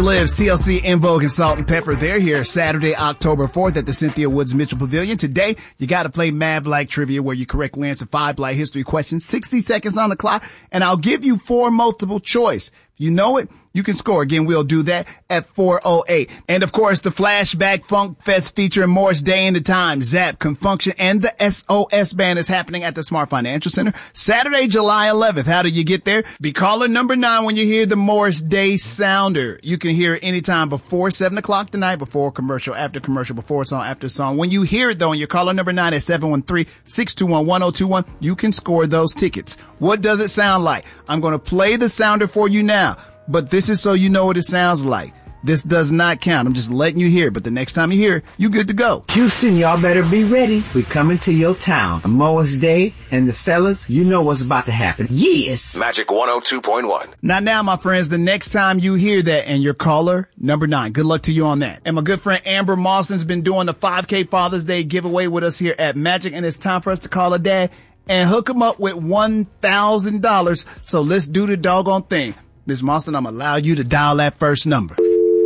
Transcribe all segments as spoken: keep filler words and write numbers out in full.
Lives, T L C, En Vogue, and Salt and Pepper. They're here Saturday, October fourth at the Cynthia Woods Mitchell Pavilion. Today, you got to play Mad Black Trivia, where you correctly answer five Black history questions, sixty seconds on the clock, and I'll give you four multiple choice. If you know it, you can score. Again, we'll do that at four oh eight. And of course, the Flashback Funk Fest featuring Morris Day and the Time, Zap, Confunction, and the S O S Band is happening at the Smart Financial Center Saturday, July eleventh. How do you get there? Be caller number nine when you hear the Morris Day sounder. You can hear it anytime before seven o'clock tonight, before commercial, after commercial, before song, after song. When you hear it, though, and you're caller number nine at seven one three, six two one, one oh two one, you can score those tickets. What does it sound like? I'm going to play the sounder for you now, but this is so you know what it sounds like. This does not count. I'm just letting you hear it, but the next time you hear it, you good to go. Houston, y'all better be ready. We coming to your town. Morris Day and the fellas, you know what's about to happen. Yes! Magic one oh two point one. Now, now, my friends, the next time you hear that and you're caller number nine, good luck to you on that. And my good friend Amber Mauston's been doing the five K Father's Day giveaway with us here at Magic, and it's time for us to call her dad and hook him up with one thousand dollars. So let's do the doggone thing. Miss Mauston, I'm going to allow you to dial that first number.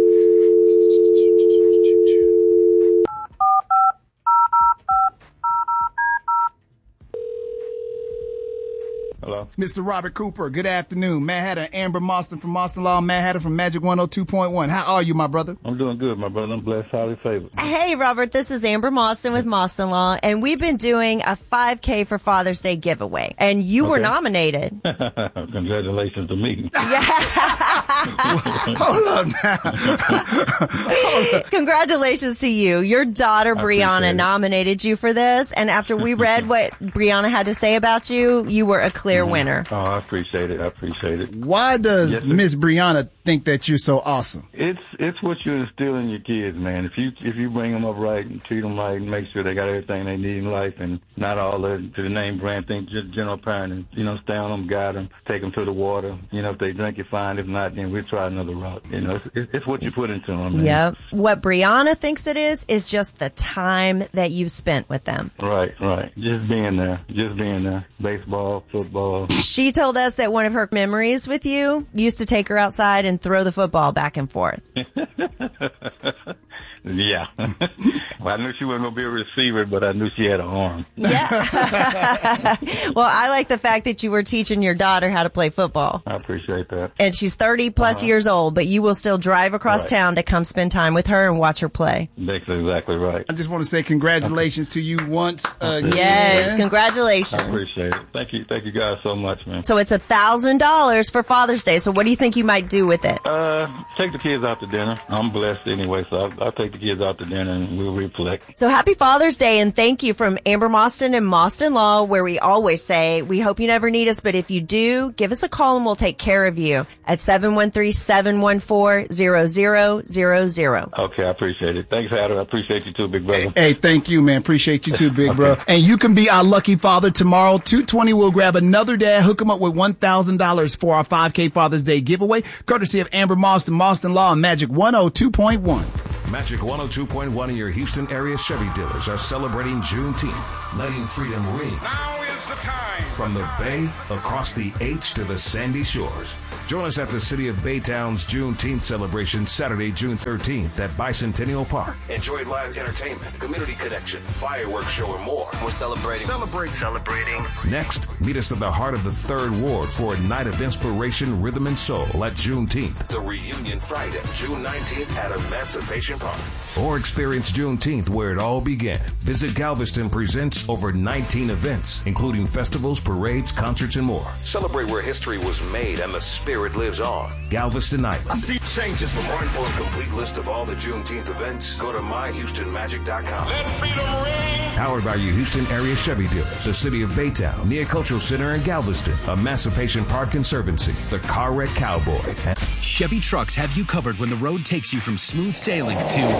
Hello. Mister Robert Cooper, good afternoon. Mad Hatter, Amber Mauston from Mauston Law, Mad Hatter from Magic one oh two point one. How are you, my brother? I'm doing good, my brother. I'm blessed, highly favored. Hey, Robert, this is Amber Mauston with Mauston Law, and we've been doing a five K for Father's Day giveaway, and you Okay. were nominated. Congratulations to me. Hold up now. Hold up. Congratulations to you. Your daughter, I appreciate Brianna, it. nominated you for this, and after we read what Brianna had to say about you, you were a clear winner. Oh, I appreciate it. I appreciate it. Why does Yes, sir. Miss Brianna think that you're so awesome? It's it's what you instill in your kids, man. If you if you bring them up right and treat them right and make sure they got everything they need in life and not all the to the name brand thing, just general parenting. You know, stay on them, guide them, take them to the water. You know, if they drink it, fine. If not, then we try another route. You know, it's, it's, it's what you put into them. Man. Yep. What Brianna thinks it is, is just the time that you've spent with them. Right, right. Just being there, just being there. Baseball, football. She told us that one of her memories with you used to take her outside and throw the football back and forth. Yeah. Well, I knew she wasn't going to be a receiver, but I knew she had an arm. Yeah. Well, I like the fact that you were teaching your daughter how to play football. I appreciate that. And she's thirty plus Uh-huh. years old, but you will still drive across Right. town to come spend time with her and watch her play. That's exactly right. I just want to say congratulations to you once again. Yes, congratulations. I appreciate it. Thank you. Thank you guys so much, man. So it's a thousand dollars for Father's Day. So what do you think you might do with it? Uh, take the kids out to dinner. I'm blessed anyway, so I'll, I'll take the kids out to dinner and we'll reflect. So happy Father's Day, and thank you from Amber Mauston and Mauston Law, where we always say, we hope you never need us, but if you do, give us a call and we'll take care of you at seven one three, seven one four, zero zero zero zero. Okay, I appreciate it. Thanks, Hatter. I appreciate you too, big brother. Hey, thank you, man. Appreciate you too, big Okay. bro. And you can be our lucky father tomorrow. two twenty will grab another dad, hook him up with one thousand dollars for our five K Father's Day giveaway, courtesy of Amber Mauston, Mauston Law, and Magic one oh two point one. Magic one oh two point one of your Houston area Chevy dealers are celebrating Juneteenth, letting freedom ring. Now is the time. From the Bay, across the H to the Sandy Shores. Join us at the City of Baytown's Juneteenth celebration Saturday, June thirteenth at Bicentennial Park. Enjoy live entertainment, community connection, fireworks show, and more. We're celebrating. Celebrate. Celebrating. Next, meet us at the heart of the Third Ward for a night of inspiration, rhythm, and soul at Juneteenth. The reunion Friday, June nineteenth at Emancipation Park. Or experience Juneteenth where it all began. Visit Galveston Presents over nineteen events, including festivals, parades, concerts, and more. Celebrate where history was made and the spirit lives on. Galveston Island. I see changes. For more info and complete list of all the Juneteenth events, go to my houston magic dot com. Let freedom ring. Powered by your Houston area Chevy dealers, the City of Baytown, Nia Cultural Center in Galveston, Emancipation Park Conservancy, the Car Wreck Cowboy. And Chevy trucks have you covered when the road takes you from smooth sailing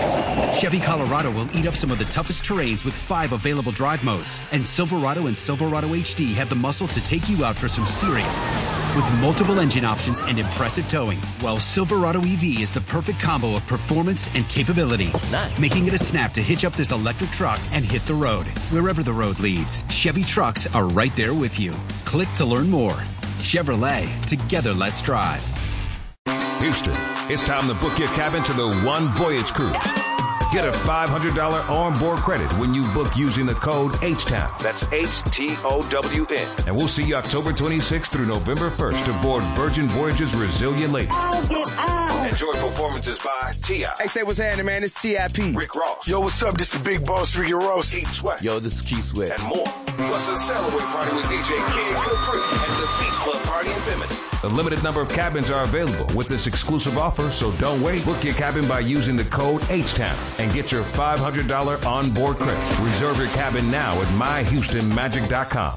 to Chevy Colorado will eat up some of the toughest terrains with five available drive modes. And Silverado and Silverado H D have the muscle to take you out for some serious. With multiple engine options and impressive towing, while Silverado E V is the perfect combo of performance and capability. Nice. Making it a snap to hitch up this electric truck and hit the road. Wherever the road leads, Chevy trucks are right there with you. Click to learn more. Chevrolet, together let's drive. Houston, It's time to book your cabin to the One Voyage Cruise. Get a five hundred dollars onboard credit when you book using the code H-Town. That's H T O W N. And we'll see you October twenty-sixth through November first aboard Virgin Voyages Resilient Lady. I'll get out. Enjoy performances by T I Hey, say what's happening, man. It's T I P Rick Ross. Yo, what's up? This the big boss, Ricky Ross. Keith Sweat. Yo, this is Keith Sweat. And more. Plus a celebrate party with D J Kid Capri and the Beach Club Party in Bimini. A limited number of cabins are available with this exclusive offer, so don't wait. Book your cabin by using the code H-Town and get your five hundred dollars onboard credit. Reserve your cabin now at my houston magic dot com.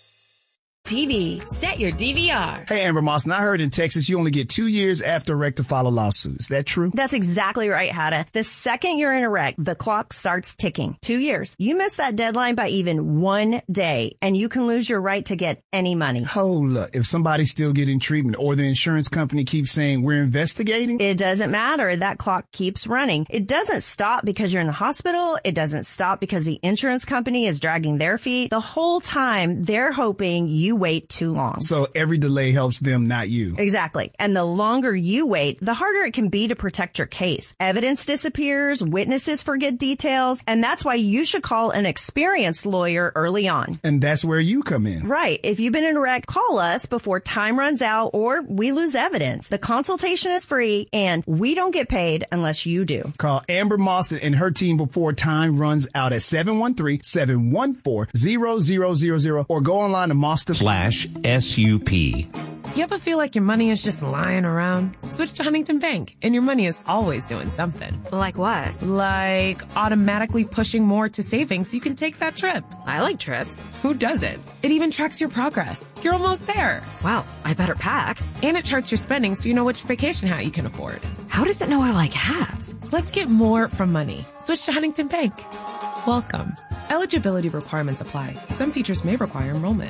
T V. Set your D V R. Hey, Amber Moss, I heard in Texas you only get two years after a wreck to file a lawsuit. Is that true? That's exactly right, Hada. The second you're in a wreck, the clock starts ticking. Two years. You miss that deadline by even one day, and you can lose your right to get any money. Hold up. If somebody's still getting treatment or the insurance company keeps saying we're investigating? It doesn't matter. That clock keeps running. It doesn't stop because you're in the hospital. It doesn't stop because the insurance company is dragging their feet. The whole time, they're hoping you wait too long. So every delay helps them, not you. Exactly. And the longer you wait, the harder it can be to protect your case. Evidence disappears, witnesses forget details, and that's why you should call an experienced lawyer early on. And that's where you come in. Right. If you've been in a wreck, call us before time runs out or we lose evidence. The consultation is free and we don't get paid unless you do. Call Amber Mostyn and her team before time runs out at seven one three, seven one four, zero zero zero zero or go online to Mostyn slash S U P. You ever feel like your money is just lying around? Switch to Huntington Bank, and your money is always doing something. Like what? Like automatically pushing more to savings so you can take that trip. I like trips. Who doesn't? It even tracks your progress. You're almost there. Wow, I better pack. And it charts your spending so you know which vacation hat you can afford. How does it know I like hats? Let's get more from money. Switch to Huntington Bank. Welcome. Eligibility requirements apply. Some features may require enrollment.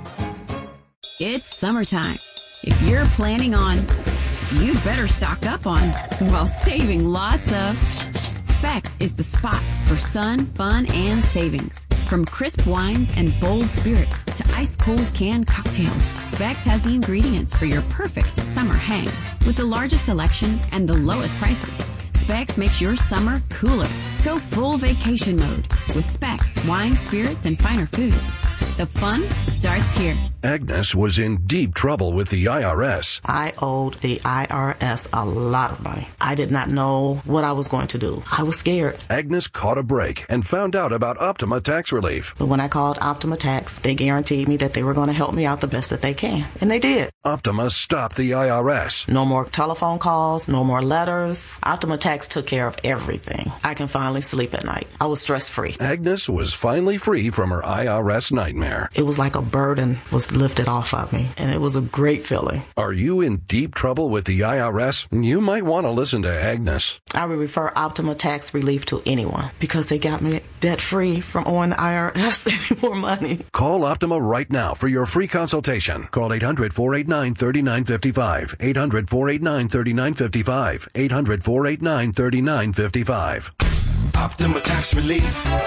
It's summertime. If you're planning on, you'd better stock up on while saving lots of. Specs is the spot for sun, fun, and savings. From crisp wines and bold spirits to ice-cold canned cocktails, Specs has the ingredients for your perfect summer hang. With the largest selection and the lowest prices, Specs makes your summer cooler. Go full vacation mode with Specs, wine, spirits, and finer foods. The fun starts here. Agnes was in deep trouble with the I R S. I owed the I R S a lot of money. I did not know what I was going to do. I was scared. Agnes caught a break and found out about Optima Tax Relief. But when I called Optima Tax, they guaranteed me that they were going to help me out the best that they can. And they did. Optima stopped the I R S. No more telephone calls, no more letters. Optima Tax took care of everything. I can finally sleep at night. I was stress-free. Agnes was finally free from her I R S nightmare. It was like a burden was lifted off of me, and it was a great feeling. Are you in deep trouble with the I R S? You might want to listen to Agnes. I would refer Optima Tax Relief to anyone because they got me debt-free from owing the I R S any more money. Call Optima right now for your free consultation. Call eight hundred, four eight nine, three nine five five, eight hundred, four eight nine, three nine five five, eight hundred, four eight nine, three nine five five. Optima Tax Relief.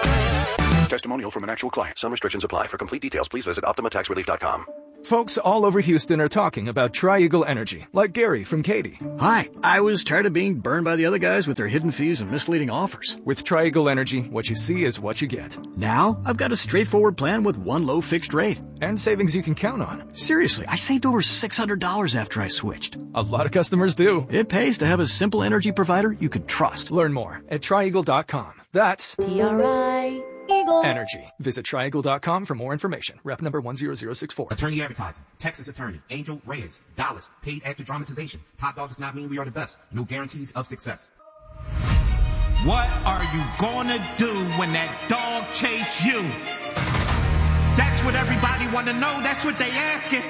Testimonial from an actual client. Some restrictions apply. For complete details, please visit optima tax relief dot com. Folks all over Houston are talking about Tri-Eagle Energy, like Gary from Katy. Hi, I was tired of being burned by the other guys with their hidden fees and misleading offers. With Tri-Eagle Energy, what you see is what you get. Now, I've got a straightforward plan with one low fixed rate. And savings you can count on. Seriously, I saved over six hundred dollars after I switched. A lot of customers do. It pays to have a simple energy provider you can trust. Learn more at tri eagle dot com. That's T R I Eagle Energy. Visit tri eagle dot com for more information. Rep number one zero zero six four. Attorney Advertising. Texas Attorney. Angel Reyes. Dallas. Paid actor dramatization. Top dog does not mean we are the best. No guarantees of success. What are you gonna do when that dog chase you? That's what everybody wanna know. That's what they asking.